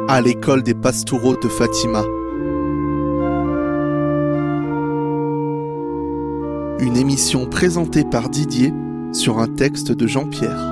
à l'école des Pastoureaux de Fatima. Une émission présentée par Didier sur un texte de Jean-Pierre.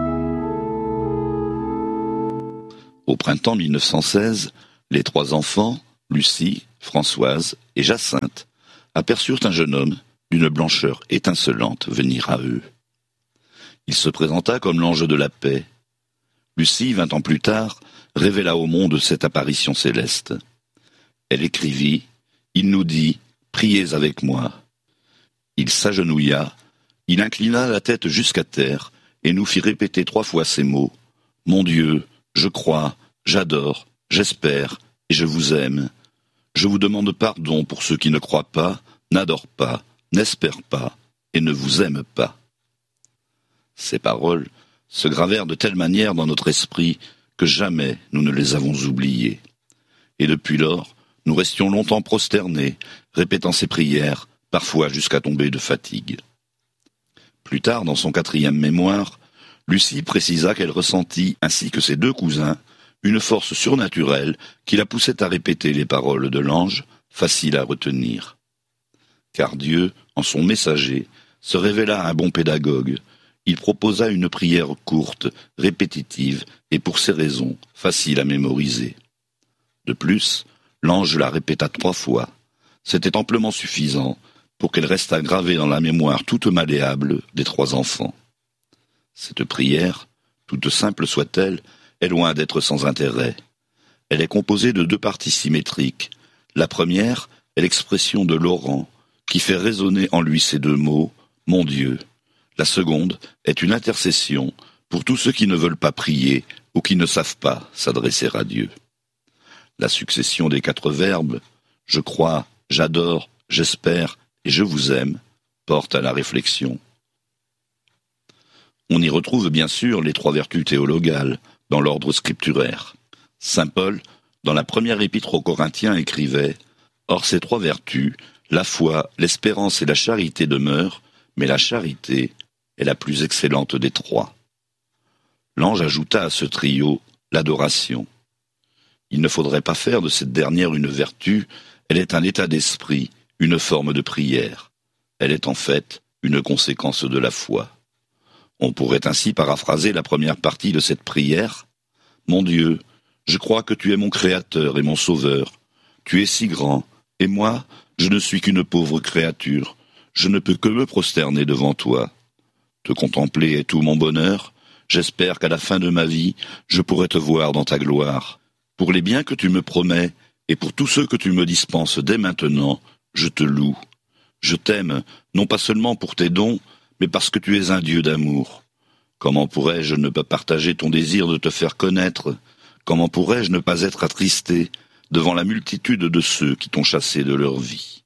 Au printemps 1916, les trois enfants, Lucie, Françoise et Jacinthe, aperçurent un jeune homme d'une blancheur étincelante venir à eux. Il se présenta comme l'ange de la paix. Lucie, 20 ans plus tard, révéla au monde cette apparition céleste. Elle écrivit « Il nous dit, priez avec moi ». Il s'agenouilla, il inclina la tête jusqu'à terre et nous fit répéter 3 fois ces mots « Mon Dieu, je crois, j'adore, j'espère et je vous aime. Je vous demande pardon pour ceux qui ne croient pas, n'adorent pas, n'espèrent pas et ne vous aiment pas. » Ces paroles se gravèrent de telle manière dans notre esprit que jamais nous ne les avons oubliées. Et depuis lors, nous restions longtemps prosternés, répétant ces prières, parfois jusqu'à tomber de fatigue. Plus tard, dans son 4e mémoire, Lucie précisa qu'elle ressentit, ainsi que ses 2 cousins, une force surnaturelle qui la poussait à répéter les paroles de l'ange, faciles à retenir. Car Dieu, en son messager, se révéla un bon pédagogue. Il proposa une prière courte, répétitive, et pour ces raisons, facile à mémoriser. De plus, l'ange la répéta 3 fois. C'était amplement suffisant pour qu'elle restât gravée dans la mémoire toute malléable des 3 enfants. Cette prière, toute simple soit-elle, est loin d'être sans intérêt. Elle est composée de 2 parties symétriques. La première est l'expression de Laurent, qui fait résonner en lui ces 2 mots « Mon Dieu ». La seconde est une intercession pour tous ceux qui ne veulent pas prier ou qui ne savent pas s'adresser à Dieu. La succession des 4 verbes « je crois »,« j'adore »,« j'espère » et « je vous aime » porte à la réflexion. On y retrouve bien sûr les 3 vertus théologales dans l'ordre scripturaire. Saint Paul, dans la première épître aux Corinthiens, écrivait « Or ces 3 vertus, la foi, l'espérance et la charité demeurent, mais la charité est la plus excellente des 3. » L'ange ajouta à ce trio l'adoration. Il ne faudrait pas faire de cette dernière une vertu, elle est un état d'esprit, une forme de prière. Elle est en fait une conséquence de la foi. On pourrait ainsi paraphraser la première partie de cette prière. « Mon Dieu, je crois que tu es mon Créateur et mon Sauveur. Tu es si grand, et moi, je ne suis qu'une pauvre créature. Je ne peux que me prosterner devant toi. Te contempler est tout mon bonheur. J'espère qu'à la fin de ma vie, je pourrai te voir dans ta gloire. Pour les biens que tu me promets, et pour tous ceux que tu me dispenses dès maintenant, je te loue. Je t'aime, non pas seulement pour tes dons, mais parce que tu es un Dieu d'amour. Comment pourrais-je ne pas partager ton désir de te faire connaître? Comment pourrais-je ne pas être attristé devant la multitude de ceux qui t'ont chassé de leur vie?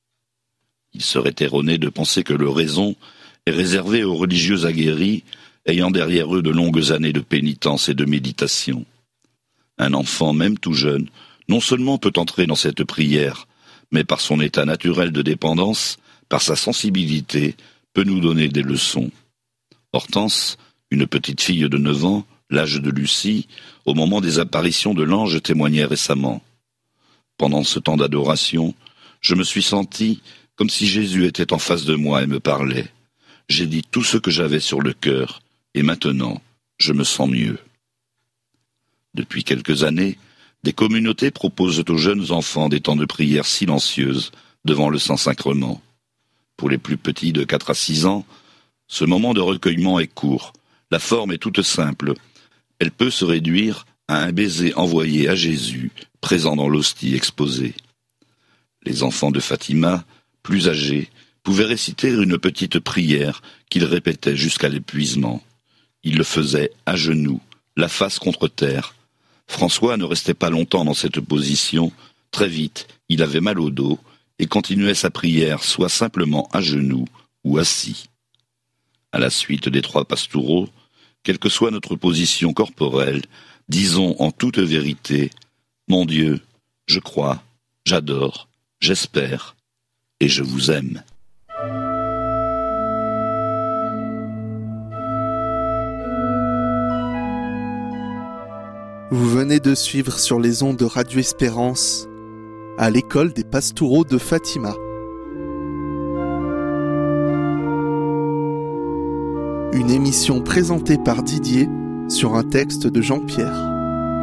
Il serait erroné de penser que leur raison est réservée aux religieux aguerris, ayant derrière eux de longues années de pénitence et de méditation. Un enfant, même tout jeune, non seulement peut entrer dans cette prière, mais par son état naturel de dépendance, par sa sensibilité, peut nous donner des leçons. Hortense, une petite fille de 9 ans, l'âge de Lucie, au moment des apparitions de l'ange témoignait récemment. Pendant ce temps d'adoration, je me suis senti comme si Jésus était en face de moi et me parlait. J'ai dit tout ce que j'avais sur le cœur, et maintenant, je me sens mieux. Depuis quelques années, des communautés proposent aux jeunes enfants des temps de prière silencieuses devant le Saint-Sacrement. Pour les plus petits de 4 à 6 ans, ce moment de recueillement est court. La forme est toute simple. Elle peut se réduire à un baiser envoyé à Jésus, présent dans l'hostie exposée. Les enfants de Fatima, plus âgés, pouvaient réciter une petite prière qu'ils répétaient jusqu'à l'épuisement. Ils le faisaient à genoux, la face contre terre. François ne restait pas longtemps dans cette position. Très vite, il avait mal au dos et continuait sa prière soit simplement à genoux ou assis. À la suite des 3 pastoureaux, quelle que soit notre position corporelle, disons en toute vérité « Mon Dieu, je crois, j'adore, j'espère et je vous aime ». Vous venez de suivre sur les ondes de Radio Espérance à l'école des Pastoureaux de Fatima. Une émission présentée par Didier sur un texte de Jean-Pierre.